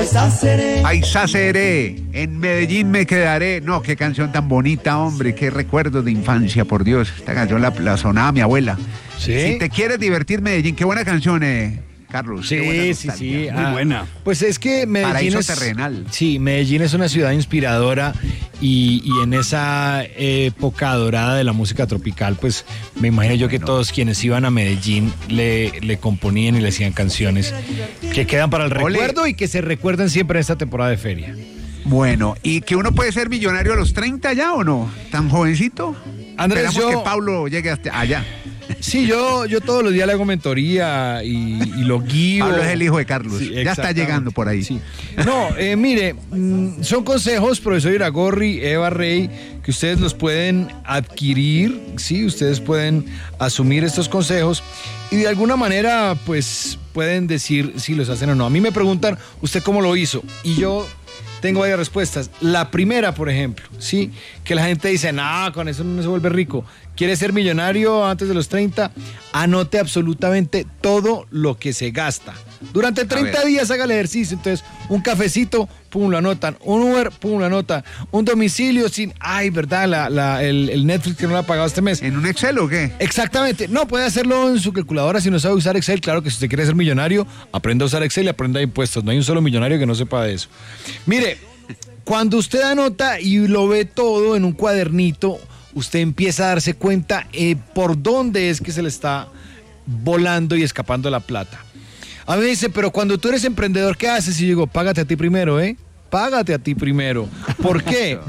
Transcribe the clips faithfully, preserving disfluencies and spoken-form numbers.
paisa seré. Paisa seré, en Medellín me quedaré. No, qué canción tan bonita, hombre, qué recuerdos de infancia, por Dios. Esta canción la, la sonaba mi abuela. ¿Sí? Si te quieres divertir, Medellín, qué buena canción, eh, Carlos. Sí, qué buena sí, nostalgia. sí. Muy Ah, buena. Pues es que Medellín Paraíso es... terrenal. Sí, Medellín es una ciudad inspiradora y, y en esa época dorada de la música tropical, pues me imagino yo que Bueno. todos quienes iban a Medellín le, le componían y le hacían canciones que quedan para el Ole. recuerdo y que se recuerdan siempre en esta temporada de feria. Bueno, ¿y que uno puede ser millonario a los treinta ya o no? ¿Tan jovencito? Andrés, Esperamos yo- que Pablo llegue hasta allá. Sí, yo, yo todos los días le hago mentoría y, y lo guío. Pablo es el hijo de Carlos. Sí, Ya está exactamente. llegando por ahí. Sí. No, eh, mire, mm, son consejos, profesor Iragorri, Eva Rey, que ustedes los pueden adquirir, sí, ustedes pueden asumir estos consejos y de alguna manera, pues, pueden decir si los hacen o no. A mí me preguntan, ¿usted cómo lo hizo? Y yo tengo varias respuestas. La primera, por ejemplo, sí, que la gente dice, no, con eso no se vuelve rico. ¿Quiere ser millonario antes de los treinta? Anote absolutamente todo lo que se gasta. Durante treinta ver. días haga el ejercicio. Entonces, un cafecito, pum, lo anotan. Un Uber, pum, lo anotan. Un domicilio sin, ay, ¿verdad? La, la, el, el Netflix que no lo ha pagado este mes. ¿En un Excel o qué? Exactamente. No, puede hacerlo en su calculadora si no sabe usar Excel. Claro que si usted quiere ser millonario, aprenda a usar Excel y aprenda impuestos. No hay un solo millonario que no sepa de eso. Mire, cuando usted anota y lo ve todo en un cuadernito, usted empieza a darse cuenta eh, por dónde es que se le está volando y escapando la plata. A mí me dice, pero cuando tú eres emprendedor, ¿qué haces? Y yo digo, págate a ti primero, ¿eh? Págate a ti primero. ¿Por qué?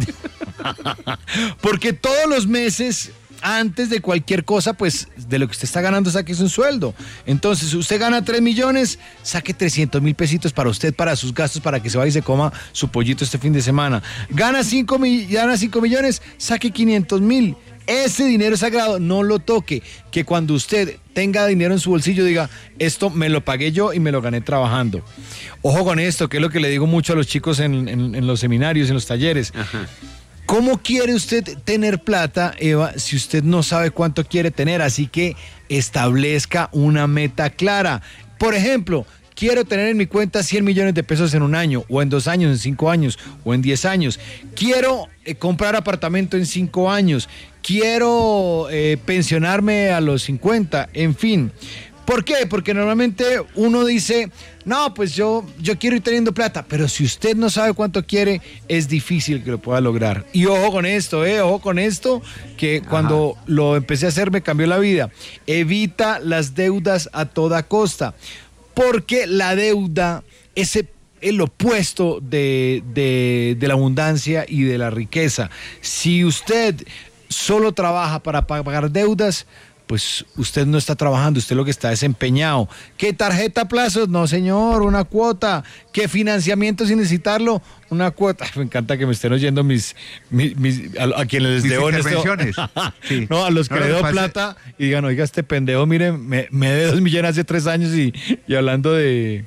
Porque todos los meses, antes de cualquier cosa, pues de lo que usted está ganando, saque un sueldo. Entonces, usted gana tres millones, saque trescientos mil pesitos para usted, para sus gastos, para que se vaya y se coma su pollito este fin de semana. Gana cinco millones, saque quinientos mil. Ese dinero es sagrado, no lo toque. Que cuando usted tenga dinero en su bolsillo diga, esto me lo pagué yo y me lo gané trabajando. Ojo con esto, que es lo que le digo mucho a los chicos en, en, en los seminarios, en los talleres. Ajá. ¿Cómo quiere usted tener plata, Eva, si usted no sabe cuánto quiere tener? Así que establezca una meta clara. Por ejemplo, quiero tener en mi cuenta cien millones de pesos en un año, o en dos años, en cinco años, o en diez años. Quiero eh, comprar apartamento en cinco años. Quiero eh, pensionarme a los cincuenta, en fin. ¿Por qué? Porque normalmente uno dice, no, pues yo, yo quiero ir teniendo plata, pero si usted no sabe cuánto quiere, es difícil que lo pueda lograr. Y ojo con esto, eh, ojo con esto, que cuando Ajá. lo empecé a hacer me cambió la vida. Evita las deudas a toda costa, porque la deuda es el opuesto de, de, de la abundancia y de la riqueza. Si usted solo trabaja para pagar deudas, pues usted no está trabajando, usted lo que está desempeñado. ¿Qué tarjeta a plazos? No, señor, una cuota. ¿Qué financiamiento sin necesitarlo? Una cuota. Me encanta que me estén oyendo mis, mis, mis a, a quienes les mis debo intervenciones. Sí. No, a los que no, le doy plata y digan, oiga, este pendejo, mire, me, me debe dos millones hace tres años y, y hablando de...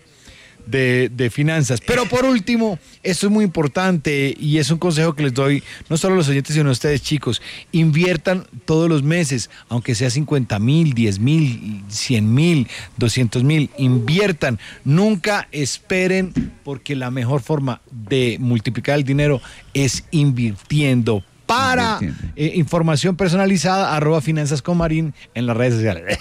De, de finanzas. Pero por último, esto es muy importante y es un consejo que les doy no solo a los oyentes sino a ustedes, chicos. Inviertan todos los meses, aunque sea cincuenta mil, diez mil, cien mil, doscientos mil, inviertan. Nunca esperen, porque la mejor forma de multiplicar el dinero es invirtiendo. Para eh, información personalizada, arroba finanzas con Marín en las redes sociales.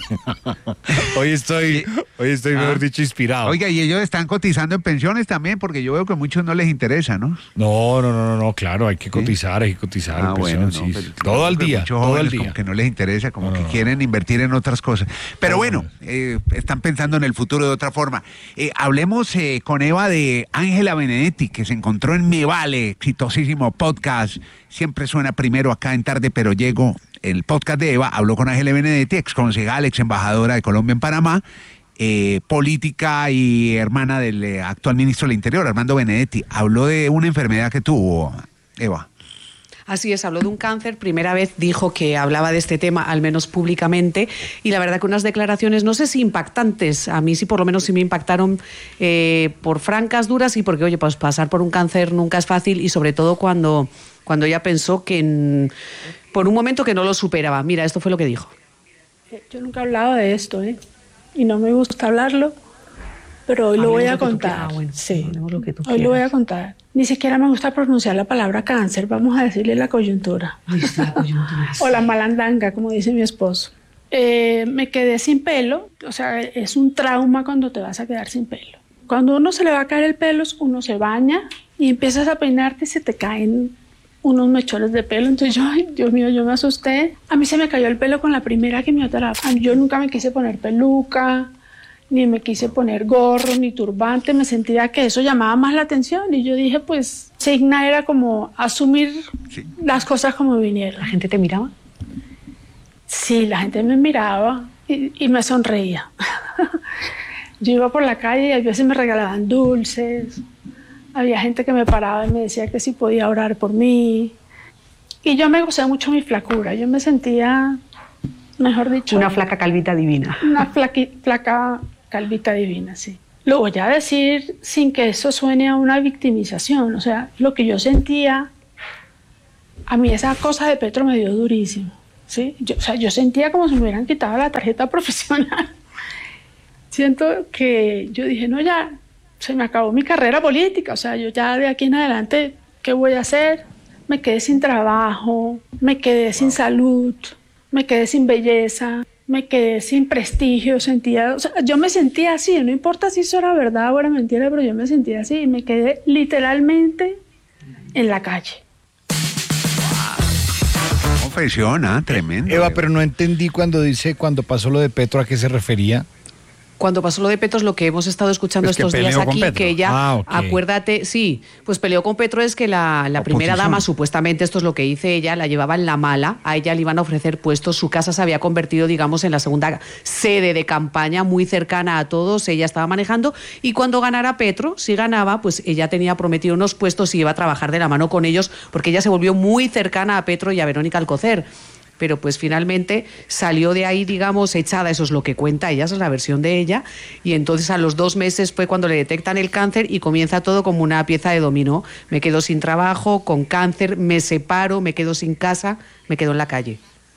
Hoy estoy, hoy estoy, mejor ah. dicho, inspirado. Oiga, y ellos están cotizando en pensiones también, porque yo veo que a muchos no les interesa, ¿no? No, no, no, no, no claro, hay que cotizar, ¿sí? hay que cotizar. Ah, bueno, no, sí, pero, todo al día, todo al día. Como que no les interesa, como no, que no, quieren no. invertir en otras cosas. Pero no, bueno, no. Eh, están pensando en el futuro de otra forma. Eh, hablemos eh, con Eva de Ángela Benedetti, que se encontró en Me Vale, exitosísimo podcast. Siempre suena primero acá en Tarde Pero Llego, el podcast de Eva. Habló con Ángela Benedetti, ex concejal, ex embajadora de Colombia en Panamá, eh, política y hermana del eh, actual ministro del Interior, Armando Benedetti. Habló de una enfermedad que tuvo, Eva. Así es, habló de un cáncer, primera vez dijo que hablaba de este tema, al menos públicamente, y la verdad que unas declaraciones, no sé si impactantes, a mí sí por lo menos sí me impactaron eh, por francas, duras, y porque, oye, pues pasar por un cáncer nunca es fácil, y sobre todo cuando, cuando ella pensó que en, por un momento que no lo superaba. Mira, esto fue lo que dijo. Yo nunca he hablado de esto, ¿eh? Y no me gusta hablarlo, pero hoy lo voy a Hablemos lo que tú contar. quieras. Ah, bueno, sí, hablemos lo que tú hoy lo voy a quieras. contar. Ni siquiera me gusta pronunciar la palabra cáncer, vamos a decirle la coyuntura. Ahí está la coyuntura, O la sí. malandanga, como dice mi esposo. Eh, me quedé sin pelo, o sea, es un trauma cuando te vas a quedar sin pelo. Cuando uno se le va a caer el pelo, uno se baña y empiezas a peinarte y se te caen unos mechones de pelo. Entonces yo, ay, Dios mío, yo me asusté. A mí se me cayó el pelo con la primera quimioterapia. Yo nunca me quise poner peluca, ni me quise poner gorro, ni turbante. Me sentía que eso llamaba más la atención. Y yo dije, pues, Signa era como asumir Sí. las cosas como vinieron. ¿La gente te miraba? Sí, la gente me miraba y, y me sonreía. Yo iba por la calle y a veces me regalaban dulces. Había gente que me paraba y me decía que si podía orar por mí. Y yo me gocé mucho mi flacura. Yo me sentía, mejor dicho, Una flaca calvita divina. una flaqui- flaca calvita divina, sí. Lo voy a decir sin que eso suene a una victimización. O sea, lo que yo sentía, a mí esa cosa de Petro me dio durísimo. ¿Sí? Yo, o sea, yo sentía como si me hubieran quitado la tarjeta profesional. Siento que yo dije, no, ya se me acabó mi carrera política. O sea, yo ya de aquí en adelante, ¿qué voy a hacer? Me quedé sin trabajo, me quedé sin salud, me quedé sin belleza, me quedé sin prestigio. Sentía, o sea, yo me sentía así, no importa si eso era verdad o era mentira, pero yo me sentía así y me quedé literalmente en la calle. Confesión, ah, tremendo. Eva, pero no entendí cuando dice, cuando pasó lo de Petro, ¿a qué se refería? Cuando pasó lo de Petro es lo que hemos estado escuchando Es que estos días peleó con aquí, Petro. que ella, Ah, ok. acuérdate, sí, pues peleó con Petro, es que la, la primera Oposición. dama, supuestamente esto es lo que dice ella, la llevaba en la mala, a ella le iban a ofrecer puestos, su casa se había convertido, digamos, en la segunda sede de campaña, muy cercana a todos, ella estaba manejando, y cuando ganara Petro, si ganaba, pues ella tenía prometido unos puestos y iba a trabajar de la mano con ellos, porque ella se volvió muy cercana a Petro y a Verónica Alcocer. Pero pues finalmente salió de ahí, digamos, echada, eso es lo que cuenta ella, esa es la versión de ella, y entonces a los dos meses fue cuando le detectan el cáncer y comienza todo como una pieza de dominó. Me quedo sin trabajo, con cáncer, me separo, me quedo sin casa, me quedo en la calle.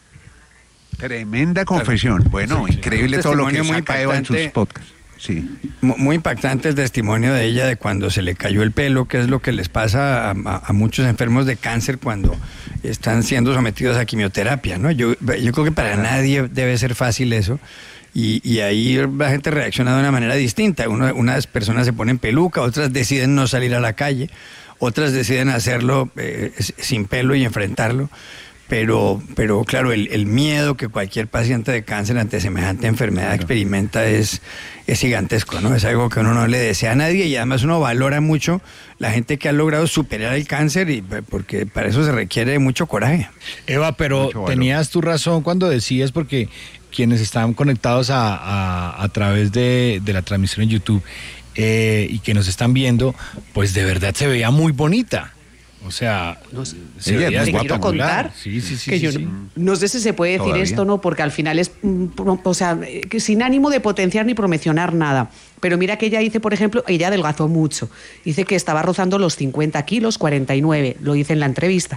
Tremenda confesión. Bueno, increíble Un todo lo que testimonio muy saca Eva en sus impactante. podcasts. Sí. Mu- Muy impactante el testimonio de ella de cuando se le cayó el pelo, que es lo que les pasa a, a- a muchos enfermos de cáncer cuando están siendo sometidos a quimioterapia, ¿no? Yo, yo creo que para nadie debe ser fácil eso. Y, y ahí la gente reacciona de una manera distinta. Uno- unas personas se ponen peluca, otras deciden no salir a la calle, otras deciden hacerlo eh, s- sin pelo y enfrentarlo. Pero, pero claro, el, el miedo que cualquier paciente de cáncer ante semejante enfermedad experimenta es, es gigantesco, ¿no? Es algo que uno no le desea a nadie y además uno valora mucho la gente que ha logrado superar el cáncer y porque para eso se requiere mucho coraje. Eva, pero Mucho valor. tenías tu razón cuando decías, porque quienes estaban conectados a, a, a través de, de la transmisión en YouTube eh, y que nos están viendo, pues de verdad se veía muy bonita. O sea, No sé. se Ella es veía muy Te quiero espectacular. contar Sí, sí, sí. que sí, yo sí. no, no sé si se puede decir Todavía. esto no, porque al final es, mm, pro- o sea, eh, que sin ánimo de potenciar ni promocionar nada. Pero mira que ella dice, por ejemplo, ella adelgazó mucho. Dice que estaba rozando los cincuenta kilos, cuarenta y nueve, lo dice en la entrevista.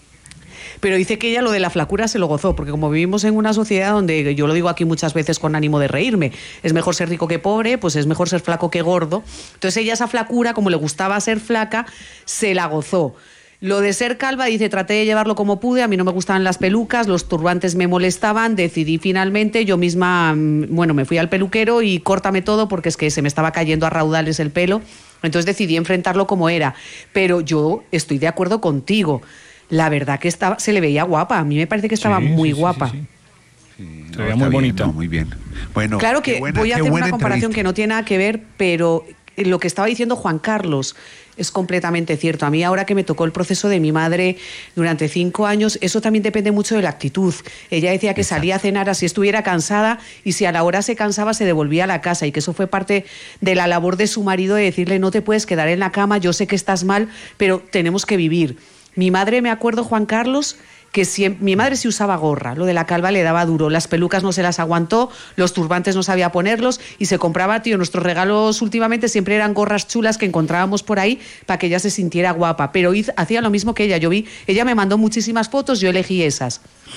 Pero dice que ella lo de la flacura se lo gozó, porque como vivimos en una sociedad donde, yo lo digo aquí muchas veces con ánimo de reírme, es mejor ser rico que pobre, pues es mejor ser flaco que gordo. Entonces ella esa flacura, como le gustaba ser flaca, se la gozó. Lo de ser calva, dice, traté de llevarlo como pude, a mí no me gustaban las pelucas, los turbantes me molestaban, decidí finalmente, yo misma, mm, bueno, me fui al peluquero y córtame todo porque es que se me estaba cayendo a raudales el pelo, entonces decidí enfrentarlo como era. Pero yo estoy de acuerdo contigo, la verdad que estaba, se le veía guapa, a mí me parece que estaba Sí, muy sí, sí, guapa. sí, sí. Sí, Se veía está muy bien, bonita. no, muy bien. Bueno, Claro que qué buena- voy a qué hacer buena una comparación entrevista. que no tiene nada que ver, pero lo que estaba diciendo Juan Carlos es completamente cierto. A mí ahora que me tocó el proceso de mi madre durante cinco años, eso también depende mucho de la actitud. Ella decía que salía a cenar así estuviera cansada y si a la hora se cansaba se devolvía a la casa y que eso fue parte de la labor de su marido de decirle no te puedes quedar en la cama, yo sé que estás mal, pero tenemos que vivir. Mi madre, me acuerdo, Juan Carlos, que siempre, mi madre sí usaba gorra, lo de la calva le daba duro, las pelucas no se las aguantó, los turbantes no sabía ponerlos y se compraba, tío, nuestros regalos últimamente siempre eran gorras chulas que encontrábamos por ahí para que ella se sintiera guapa, pero hiz- hacía lo mismo que ella, yo vi, ella me mandó muchísimas fotos, yo elegí esas.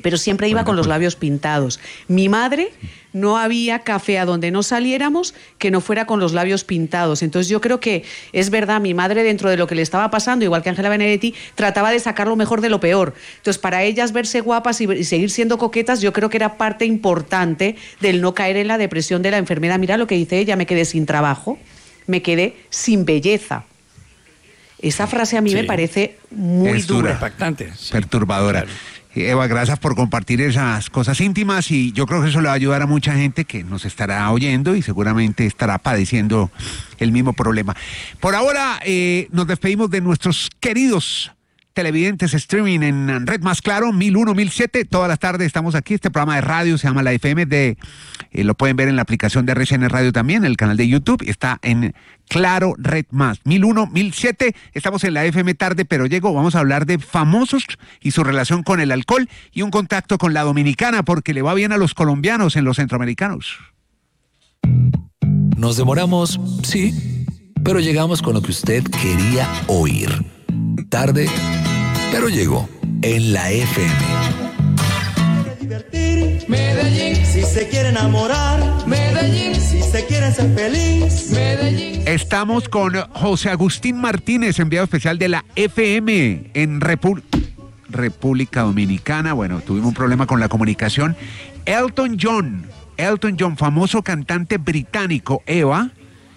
pero siempre iba con los labios pintados. Mi madre, no había café a donde no saliéramos que no fuera con los labios pintados. Entonces yo creo que es verdad, mi madre, dentro de lo que le estaba pasando, igual que Ángela Benedetti, trataba de sacar lo mejor de lo peor. Entonces para ellas verse guapas y, y seguir siendo coquetas, yo creo que era parte importante del no caer en la depresión de la enfermedad. Mira lo que dice ella: me quedé sin trabajo, me quedé sin belleza. Esa frase a mí sí. me parece muy es dura, dura. Impactante. Sí. Perturbadora. Claro. Eva, gracias por compartir esas cosas íntimas y yo creo que eso le va a ayudar a mucha gente que nos estará oyendo y seguramente estará padeciendo el mismo problema. Por ahora eh, nos despedimos de nuestros queridos televidentes streaming en Red Más Claro, mil uno, mil siete, todas las tardes estamos aquí. Este programa de radio se llama La F M, de, eh, lo pueden ver en la aplicación de R C N Radio también, en el canal de YouTube, está en Claro Red Más, mil uno, mil siete, estamos en la F M tarde, pero llego, vamos a hablar de famosos y su relación con el alcohol y un contacto con la dominicana, porque le va bien a los colombianos en los centroamericanos. Nos demoramos, sí, pero llegamos con lo que usted quería oír. Tarde, pero llegó en la F M. Medellín, si se quiere enamorar. Medellín, si se quiere ser feliz. Medellín. Estamos con José Agustín Martínez, enviado especial de la F M en Repu- República Dominicana. Bueno, tuvimos un problema con la comunicación. Elton John, Elton John, famoso cantante británico, Eva.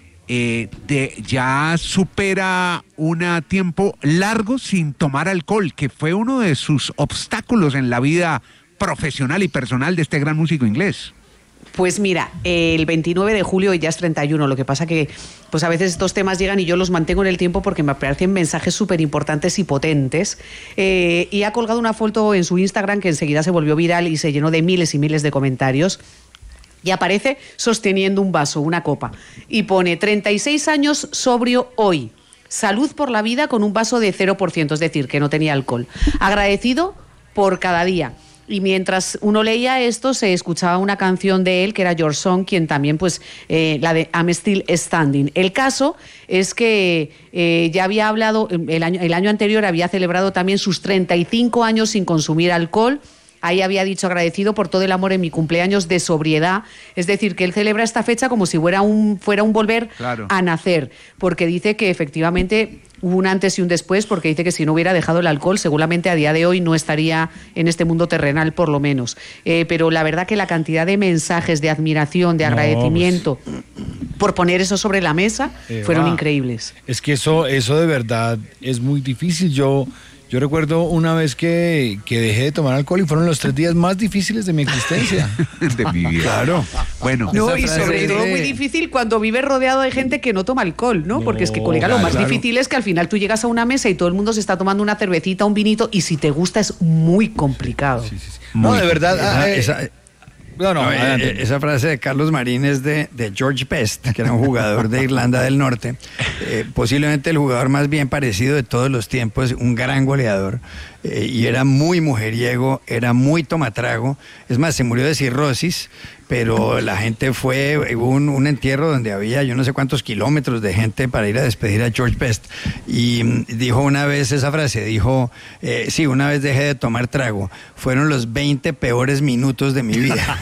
Eh, de, ya supera un tiempo largo sin tomar alcohol, que fue uno de sus obstáculos en la vida profesional y personal de este gran músico inglés. Pues mira, el veintinueve de julio y ya es treinta y uno, lo que pasa que pues a veces estos temas llegan y yo los mantengo en el tiempo porque me parecen mensajes súper importantes y potentes, eh, y ha colgado una foto en su Instagram que enseguida se volvió viral y se llenó de miles y miles de comentarios. Y aparece sosteniendo un vaso, una copa. Y pone treinta y seis años sobrio hoy. Salud por la vida con un vaso de cero por ciento, es decir, que no tenía alcohol. Agradecido por cada día. Y mientras uno leía esto, se escuchaba una canción de él, que era Your Song, quien también, pues, eh, la de I'm Still Standing. El caso es que eh, ya había hablado, el año, el año anterior había celebrado también sus treinta y cinco años sin consumir alcohol. Ahí había dicho agradecido por todo el amor en mi cumpleaños de sobriedad. Es decir, que él celebra esta fecha como si fuera un, fuera un volver claro. a nacer, porque dice que efectivamente hubo un antes y un después, porque dice que si no hubiera dejado el alcohol, seguramente a día de hoy no estaría en este mundo terrenal, por lo menos. Eh, pero la verdad que la cantidad de mensajes de admiración, de agradecimiento no, pues... por poner eso sobre la mesa, Eva, fueron increíbles. Es que eso, eso de verdad es muy difícil. Yo... Yo recuerdo una vez que, que dejé de tomar alcohol y fueron los tres días más difíciles de mi existencia. De mi vida. Claro. Bueno. No, y sobre todo muy difícil cuando vives rodeado de gente que no toma alcohol, ¿no? no Porque es que, colega, claro, lo más claro. difícil es que al final tú llegas a una mesa y todo el mundo se está tomando una cervecita, un vinito, y si te gusta es muy complicado. Sí, sí, sí. No, de verdad. Esa, eh, esa, No, no, no eh, esa frase de Carlos Marín es de, de George Best, que era un jugador de Irlanda del Norte, eh, posiblemente el jugador más bien parecido de todos los tiempos, un gran goleador, eh, y era muy mujeriego, era muy tomatrago, es más, se murió de cirrosis, pero la gente fue, hubo un, un entierro donde había yo no sé cuántos kilómetros de gente para ir a despedir a George Best, y mm, dijo una vez esa frase, dijo, eh, sí, una vez dejé de tomar trago, fueron los veinte peores minutos de mi vida.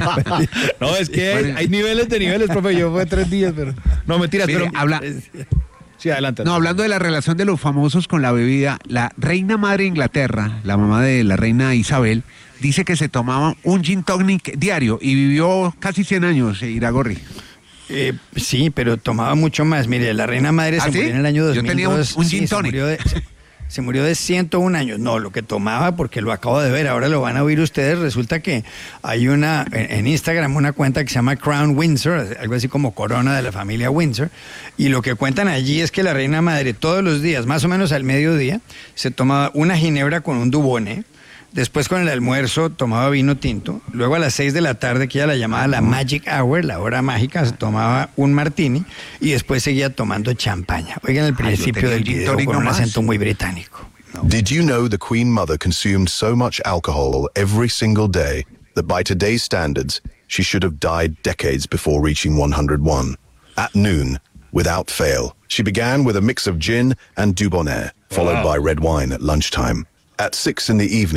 No, es que hay, hay niveles de niveles, profe, yo fue tres días, pero... No, mentiras, Mire, pero... habla... Sí, adelante. No, hablando de la relación de los famosos con la bebida, la reina madre de Inglaterra, la mamá de la reina Isabel, dice que se tomaba un gin tonic diario y vivió casi cien años, Iragorri. Eh, sí, pero tomaba mucho más. Mire, la reina madre ¿Ah, se sí? murió en el año dos mil dos. Yo tenía un, un sí, gin tonic. Se murió, de, se, se murió de ciento un años. No, lo que tomaba, porque lo acabo de ver, ahora lo van a oír ustedes, resulta que hay una, en, en Instagram, una cuenta que se llama Crown Windsor, algo así como corona de la familia Windsor, y lo que cuentan allí es que la reina madre todos los días, más o menos al mediodía, se tomaba una ginebra con un dubone. Después con el almuerzo tomaba vino tinto, luego a las seis de la tarde, que ella la llamaba la Magic Hour, la hora mágica, se tomaba un martini y después seguía tomando champaña. Oigan el principio del video con un acento muy británico. No. Did you know the Queen Mother consumed so much alcohol every single day that by today's standards, she should have died decades before reaching one hundred one? At noon, without fail, she began with a mix of gin and Dubonnet, followed wow. by red wine at lunchtime. At six in the evening,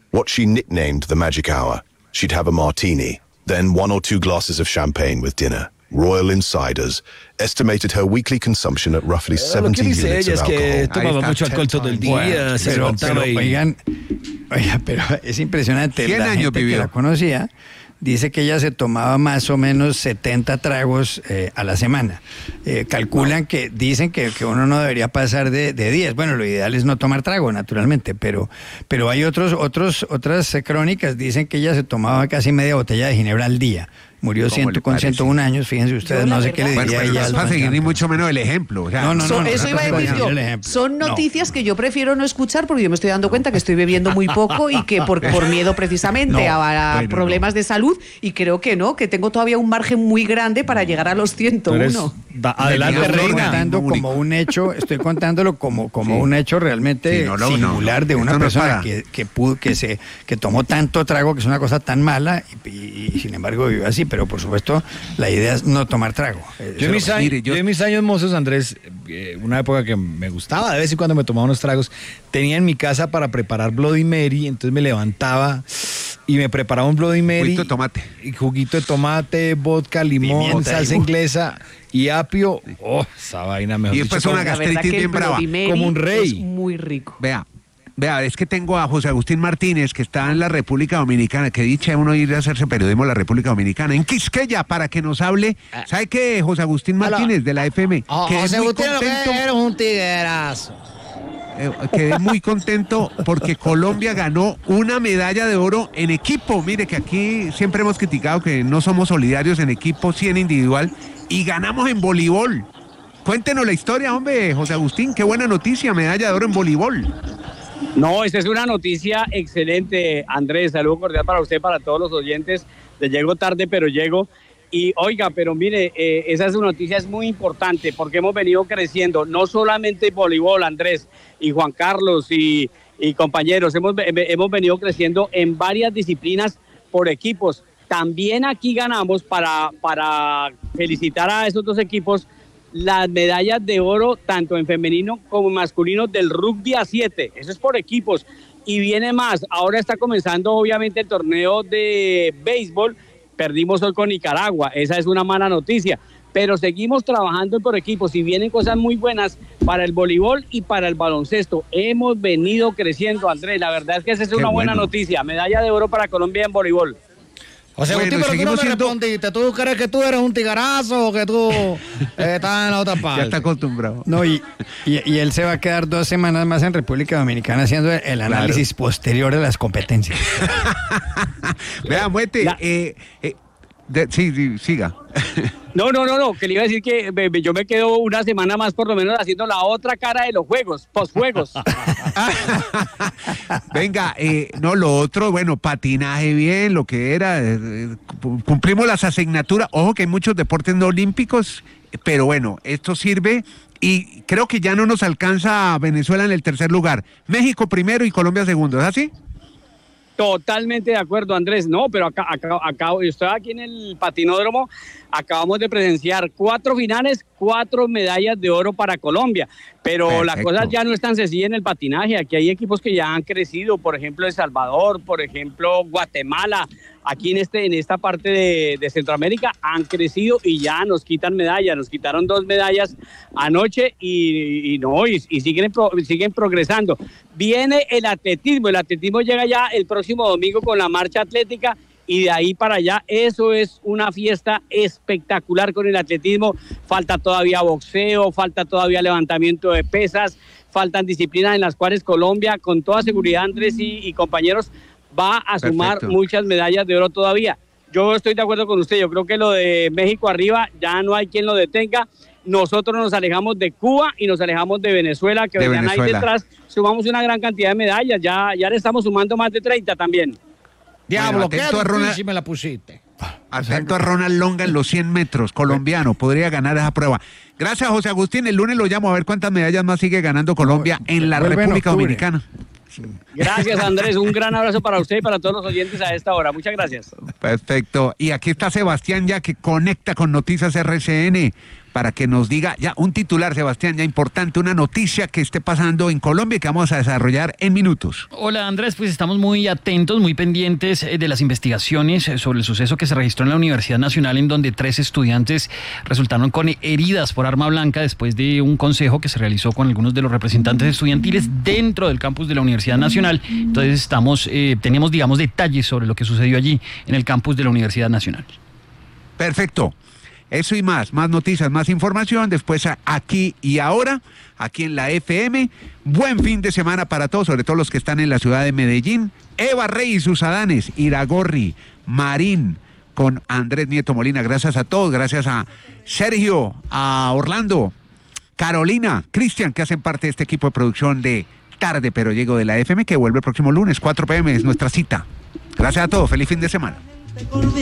what she nicknamed the magic hour. She'd have a martini, then one or two glasses of champagne with dinner. Royal Insiders estimated her weekly consumption at roughly Lo que seventy dice units ella of es que alcohol. tomaba Ahí está, mucho alcohol ten todo el times. día, Bueno, se pero, levantaba pero, y... oigan, oiga, pero es impresionante. cien La años gente vivió. que la conocía dice que ella se tomaba más o menos setenta tragos eh, a la semana. Eh, calculan que, dicen que, que uno no debería pasar de, de diez. Bueno, lo ideal es no tomar trago, naturalmente, pero, pero hay otros, otros, otras eh, crónicas, dicen que ella se tomaba casi media botella de ginebra al día. Murió ¿Cómo ciento, le con parece? ciento uno años, fíjense ustedes, Yo, la no sé qué le verdad- Bueno, diría pero no ella. es al para seguir ni cantante. mucho menos el ejemplo. O sea, No, no, So- no, eso no, iba a no, decir no, yo. el ejemplo. Son No. noticias que yo prefiero no escuchar porque yo me estoy dando cuenta que estoy bebiendo muy poco y que por, por miedo precisamente No, a, a bueno, problemas de salud, y creo que no, que tengo todavía un margen muy grande para llegar a los ciento Tú eres- uno. da- adelante, Venga, Estoy Reina. contando Único. como un hecho, estoy contándolo como, como Sí. un hecho realmente Sí, no, no, singular no, de no. una Esto no es persona para- que, que pudo, que se, que tomó tanto trago, que es una cosa tan mala, y, y- y sin embargo vivió así, pero por supuesto la idea es no tomar trago. Eh, Yo en, eso mis lo- años, mire, yo- yo en mis años mozos, Andrés, eh, una época que me gustaba, de vez en cuando me tomaba unos tragos, tenía en mi casa para preparar Bloody Mary, entonces me levantaba y me preparaba un Bloody Mary. Juguito de tomate. Y juguito de tomate, vodka, limón, Pimienta, salsa y- inglesa y apio. Oh, esa vaina mejor Y después dicho, una como- La verdad gastritis que el bien brava. Bloody Mary Como un rey. es muy rico. Vea, vea, es que tengo a José Agustín Martínez, que está en la República Dominicana, que dicha uno ir a hacerse periodismo en la República Dominicana, en Quisqueya, para que nos hable. ¿Sabe qué, José Agustín Martínez, de la F M? Ah, Que es José muy Agustín, lo que contento, eres un tiguerazo. eh, quedé muy contento porque Colombia ganó una medalla de oro en equipo. Mire que aquí siempre hemos criticado que no somos solidarios en equipo, sí en individual, y ganamos en voleibol. Cuéntenos la historia, hombre, José Agustín, qué buena noticia, medalla de oro en voleibol. No, esta es una noticia excelente, Andrés. Saludo cordial para usted, para todos los oyentes de Llego Tarde, pero llego. Y oiga, pero mire, eh, esa es una noticia es muy importante porque hemos venido creciendo, no solamente en voleibol, Andrés y Juan Carlos y, y compañeros, hemos, hemos venido creciendo en varias disciplinas por equipos. También aquí ganamos, para, para felicitar a esos dos equipos, las medallas de oro tanto en femenino como en masculino del rugby a siete. Eso es por equipos. Y viene más. Ahora está comenzando obviamente el torneo de béisbol. Perdimos hoy con Nicaragua. Esa es una mala noticia. Pero seguimos trabajando por equipos y vienen cosas muy buenas para el voleibol y para el baloncesto. Hemos venido creciendo, Andrés. La verdad es que esa es Qué una buena bueno. noticia. Medalla de oro para Colombia en voleibol. José Bueno, Agustín, pero tú no seguimos me siendo- respondiste. ¿Tú crees que tú eres un tigarazo o que tú eh, estás en la otra parte? Ya está acostumbrado. No, y, y, y él se va a quedar dos semanas más en República Dominicana haciendo el, el análisis posterior de las competencias. Vea, Muete, La- eh, eh, de- sí, sí, siga. No, no, no, no, que le iba a decir que me- me- yo me quedo una semana más por lo menos haciendo la otra cara de los juegos, posjuegos. Venga, eh, no, lo otro, bueno, patinaje bien, lo que era, eh, eh, cumplimos las asignaturas. Ojo que hay muchos deportes no olímpicos, pero bueno, esto sirve y creo que ya no nos alcanza a Venezuela en el tercer lugar. México primero y Colombia segundo, ¿es así? Totalmente de acuerdo, Andrés. No, pero acá, acá, acá, yo estoy aquí en el patinódromo, acabamos de presenciar cuatro finales, cuatro medallas de oro para Colombia. Pero la Perfecto. cosa ya no es tan sencilla en el patinaje. Aquí hay equipos que ya han crecido, por ejemplo, El Salvador, por ejemplo, Guatemala. Aquí en, este, en esta parte de, de Centroamérica han crecido y ya nos quitan medallas. Nos quitaron dos medallas anoche y, y no, y, y siguen, pro- siguen progresando. Viene el atletismo. El atletismo llega ya el próximo domingo con la marcha atlética. Y de ahí para allá, eso es una fiesta espectacular con el atletismo. Falta todavía boxeo, falta todavía levantamiento de pesas, faltan disciplinas en las cuales Colombia, con toda seguridad, Andrés y, y compañeros, va a sumar Perfecto. muchas medallas de oro todavía. Yo estoy de acuerdo con usted, yo creo que lo de México arriba ya no hay quien lo detenga. Nosotros nos alejamos de Cuba y nos alejamos de Venezuela, que De venían ahí Venezuela. detrás. Sumamos una gran cantidad de medallas, ya, ya le estamos sumando más de treinta también. Diablo, Bueno, qué atento a Ronald- difícil me la pusiste. Atento a Ronald Longa en los cien metros, colombiano, podría ganar esa prueba. Gracias, José Agustín. El lunes lo llamo a ver cuántas medallas más sigue ganando Colombia en la Vuelve en República octubre. Dominicana. Gracias, Andrés. Un gran abrazo para usted y para todos los oyentes a esta hora. Muchas gracias. Perfecto. Y aquí está Sebastián ya que conecta con Noticias R C N. para que nos diga ya un titular, Sebastián, ya importante, una noticia que esté pasando en Colombia y que vamos a desarrollar en minutos. Hola Andrés, pues estamos muy atentos, muy pendientes de las investigaciones sobre el suceso que se registró en la Universidad Nacional, en donde tres estudiantes resultaron con heridas por arma blanca después de un consejo que se realizó con algunos de los representantes estudiantiles dentro del campus de la Universidad Nacional. Entonces estamos, eh, tenemos, digamos, detalles sobre lo que sucedió allí en el campus de la Universidad Nacional. Perfecto. Eso y más, más noticias, más información, después a Aquí y Ahora, aquí en la F M. Buen fin de semana para todos, sobre todo los que están en la ciudad de Medellín. Eva Rey y sus Adanes, Iragorri, Marín, con Andrés Nieto Molina. Gracias a todos, gracias a Sergio, a Orlando, Carolina, Cristian, que hacen parte de este equipo de producción de Tarde Pero Llego de la F M, que vuelve el próximo lunes, cuatro p m es nuestra cita. Gracias a todos, feliz fin de semana.